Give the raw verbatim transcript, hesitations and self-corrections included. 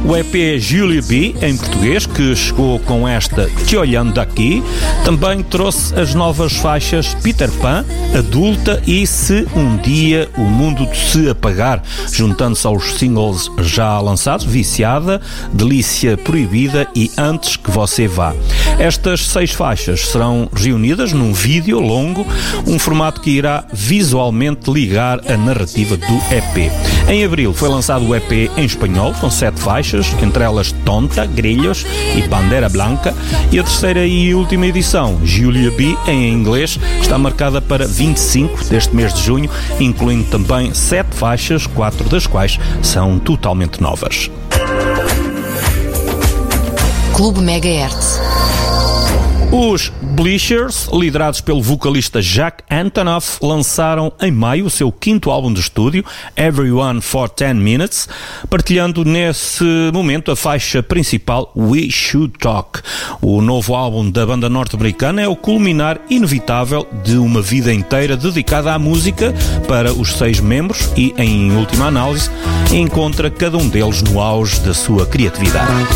O E P Julia B, em português, que chegou com esta Te Olhando Daqui, também trouxe as novas faixas Peter Pan, Adulta e Se Um Dia o Mundo Se Apagar, juntando-se aos singles já lançados, Viciada, Delícia Proibida e Antes Que Você Vá. Estas seis faixas serão reunidas num vídeo longo, um formato que irá visualmente ligar a narrativa do E P. Em abril foi lançado o E P em espanhol, com sete faixas, entre elas Tonta, Grillos e Bandeira Blanca, e a terceira e última edição, Julia B, em inglês, está marcada para vinte e cinco deste mês de junho, incluindo também sete faixas, quatro das quais são totalmente novas. Clube Megahertz. Os Bleachers, liderados pelo vocalista Jack Antonoff, lançaram em maio o seu quinto álbum de estúdio, Everyone for ten minutes, partilhando nesse momento a faixa principal We Should Talk. O novo álbum da banda norte-americana é o culminar inevitável de uma vida inteira dedicada à música para os seis membros e, em última análise, encontra cada um deles no auge da sua criatividade.